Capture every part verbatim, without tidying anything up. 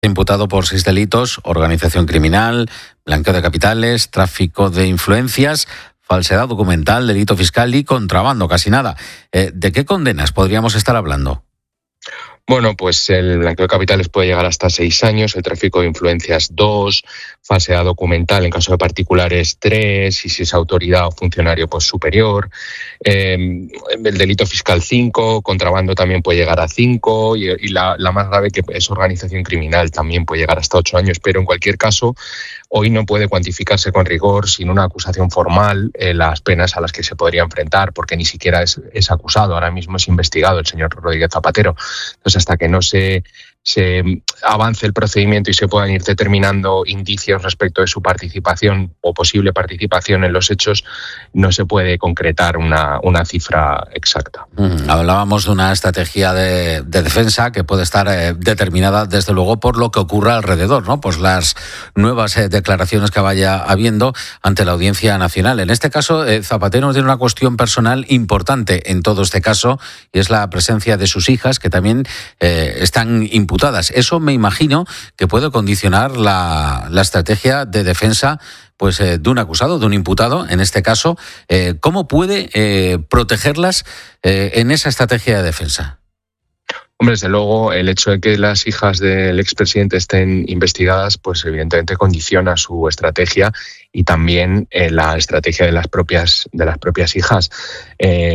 Imputado por seis delitos: organización criminal, blanqueo de capitales, tráfico de influencias, falsedad documental, delito fiscal y contrabando. Casi nada. Eh, ¿De qué condenas podríamos estar hablando? Bueno, pues el blanqueo de capitales puede llegar hasta seis años, el tráfico de influencias dos, falsedad documental en caso de particulares tres, y si es autoridad o funcionario pues superior, eh, el delito fiscal cinco, contrabando también puede llegar a cinco, y, y la, la más grave, que es organización criminal, también puede llegar hasta ocho años, pero en cualquier caso hoy no puede cuantificarse con rigor sin una acusación formal eh, las penas a las que se podría enfrentar, porque ni siquiera es, es acusado, ahora mismo es investigado el señor Rodríguez Zapatero. Entonces, hasta que no se, se avance el procedimiento y se puedan ir determinando indicios respecto de su participación o posible participación en los hechos, no se puede concretar una, una cifra exacta. Mm, hablábamos de una estrategia de, de defensa que puede estar eh, determinada, desde luego, por lo que ocurra alrededor, ¿no? Pues las nuevas eh, declaraciones que vaya habiendo ante la Audiencia Nacional. En este caso, eh, Zapatero tiene una cuestión personal importante en todo este caso, y es la presencia de sus hijas, que también eh, están imputadas. Eso me imagino que puede condicionar la, la estrategia de defensa pues eh, de un acusado, de un imputado, en este caso. Eh, ¿Cómo puede eh, protegerlas eh, en esa estrategia de defensa? Hombre, desde luego, el hecho de que las hijas del expresidente estén investigadas, pues evidentemente condiciona su estrategia y también eh, la estrategia de las propias de las propias hijas. Eh,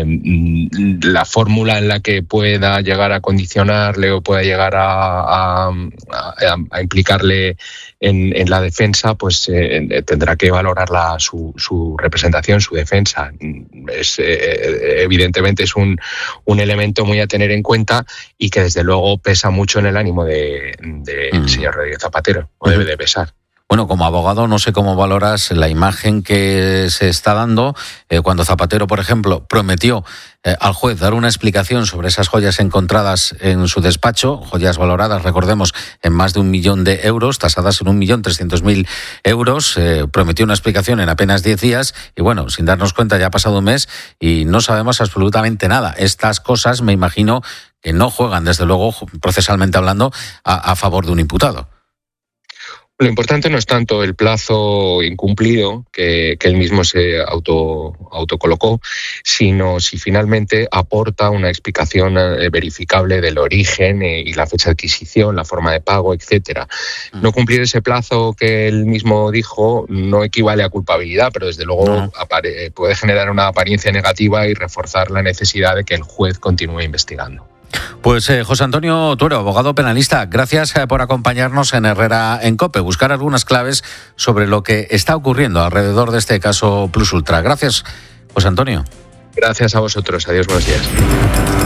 la fórmula en la que pueda llegar a condicionarle o pueda llegar a, a, a, a implicarle en, en la defensa, pues eh, tendrá que valorarla su, su representación, su defensa. Es, eh, evidentemente es un, un elemento muy a tener en cuenta y que desde luego pesa mucho en el ánimo del de, de mm. señor Rodríguez Zapatero, o debe de pesar. Bueno, como abogado, no sé cómo valoras la imagen que se está dando eh, cuando Zapatero, por ejemplo, prometió eh, al juez dar una explicación sobre esas joyas encontradas en su despacho, joyas valoradas, recordemos, en más de un millón de euros, tasadas en un millón trescientos mil euros. Eh, prometió una explicación en apenas diez días y, bueno, sin darnos cuenta ya ha pasado un mes y no sabemos absolutamente nada. Estas cosas, me imagino, que no juegan, desde luego, procesalmente hablando, a, a favor de un imputado. Lo importante no es tanto el plazo incumplido que, que él mismo se auto autocolocó, sino si finalmente aporta una explicación eh, verificable del origen eh, y la fecha de adquisición, la forma de pago, etcétera. No cumplir ese plazo que él mismo dijo no equivale a culpabilidad, pero desde luego no. apare puede generar una apariencia negativa y reforzar la necesidad de que el juez continúe investigando. Pues eh, José Antonio Tuero, abogado penalista, gracias eh, por acompañarnos en Herrera en COPE, buscar algunas claves sobre lo que está ocurriendo alrededor de este caso Plus Ultra. Gracias, José Antonio. Gracias a vosotros. Adiós, buenos días.